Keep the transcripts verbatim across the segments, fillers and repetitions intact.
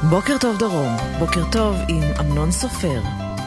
בוקר טוב דרום, בוקר טוב עם אמנון סופר.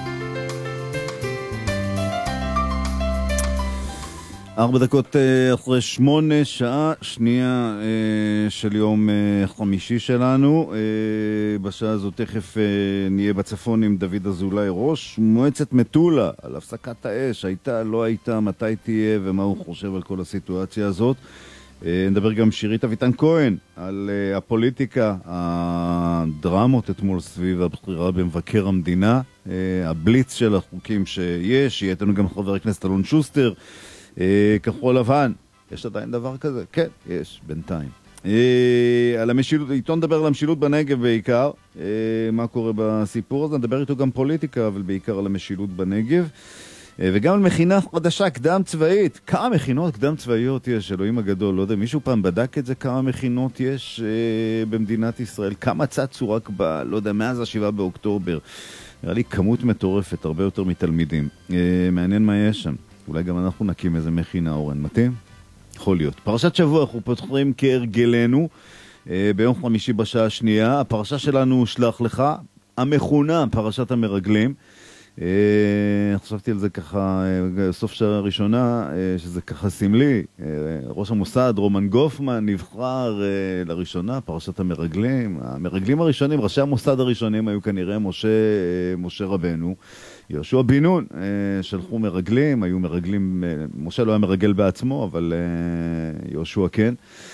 ארבע דקות אחרי שמונה, שעה שנייה של יום חמישי שלנו. בשעה הזו תכף נהיה בצפון עם דוד אזולאי, ראש מועצת מטולה, על הפסקת האש, הייתה, לא הייתה, מתי תהיה ומה הוא חושב על כל הסיטואציה הזאת. נדבר גם שירית אביטן כהן על הפוליטיקה, הדרמות אתמול סביב הבחירה במבקר המדינה, הבליץ של החוקים שיש. יהיה איתנו גם חבר הכנסת אלון שוסטר, כחול לבן. יש עדיין דבר כזה? כן, יש, בינתיים. על המשילות, איתו נדבר על המשילות בנגב בעיקר, מה קורה בסיפור הזה. נדבר איתו גם פוליטיקה, אבל בעיקר על המשילות בנגב. וגם על מכינה חדשה, קדם צבאית. כמה מכינות קדם צבאיות יש, אלוהים הגדול, לא יודע, מישהו פעם בדק את זה, כמה מכינות יש אה, במדינת ישראל, כמה צצו רק ב, לא יודע, מאז השבעה באוקטובר. נראה לי כמות מטורפת, הרבה יותר מתלמידים. אה, מעניין מה יש שם. אולי גם אנחנו נקים איזה מכינה, אורן, מתאים? יכול להיות. פרשת שבוע, אנחנו פותחים כהרגלנו, אה, ביום חמישי בשעה השנייה. הפרשה שלנו שלח לך, המכונה, פרשת המרגלים. חשבתי על זה ככה, סוף שעה הראשונה, שזה ככה סמלי. ראש המוסד, רומן גופמן, נבחר לראשונה, פרשת המרגלים. המרגלים הראשונים, ראשי המוסד הראשונים, היו כנראה משה, משה רבנו, יהושע בן נון, שלחו מרגלים, היו מרגלים, משה לא היה מרגל בעצמו, אבל יהושע כן.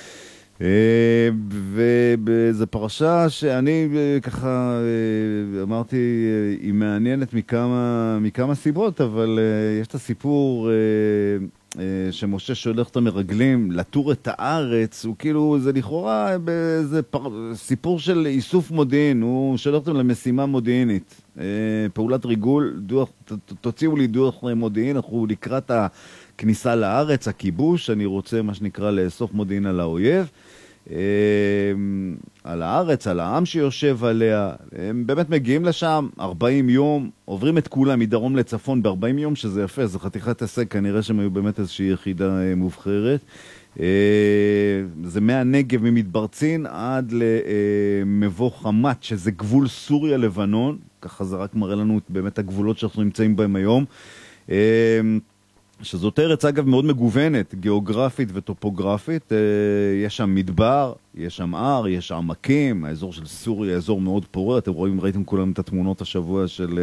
ובזו פרשה שאני ככה אמרתי היא מעניינת מכמה, מכמה סיבות, אבל יש את הסיפור שמשה שולח את המרגלים לטור את הארץ, הוא כאילו, זה לכאורה באיזה פר... סיפור של איסוף מודיעין, הוא שולח אותם למשימה מודיעינית, פעולת ריגול, דוח, תוציאו לי דוח מודיעין, אנחנו לקראת הכניסה לארץ, הכיבוש, אני רוצה מה שנקרא לאסוף מודיעין על האויב, על הארץ, על העם שיושב עליה. הם באמת מגיעים לשם ארבעים יום, עוברים את כולם מדרום לצפון ב-ארבעים יום, שזה יפה, זה חתיכת הישג, כנראה שהם היו באמת איזושהי יחידה מובחרת. זה מהנגב, ממדברצין עד למבוא חמת, שזה גבול סוריה לבנון, ככה זה רק מראה לנו באמת הגבולות שאנחנו נמצאים בהם היום, שזאת ארץ אגב מאוד מגוונת, גיאוגרפית וטופוגרפית. יש שם מדבר, יש שם הר, יש שם עמקים, האזור של סוריה, אזור מאוד פורה. אתם רואים, ראיתם כולם את התמונות השבוע של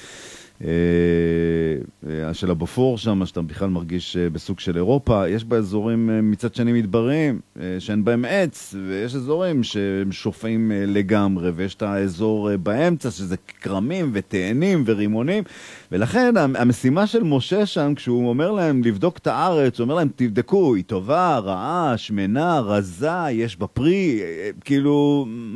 של הבופור שם, שאתה בכלל מרגיש בסוג של אירופה. יש באזורים מצד שני מדברים שאין בהם עץ, ויש אזורים שהם שופעים לגמרי, ויש את האזור באמצע שזה קרמים ותאנים ורימונים. ולכן המשימה של משה שם, כשהוא אומר להם לבדוק את הארץ, הוא אומר להם תבדקו, היא טובה, רעה, שמנה, רזה, יש בה פרי, כאילו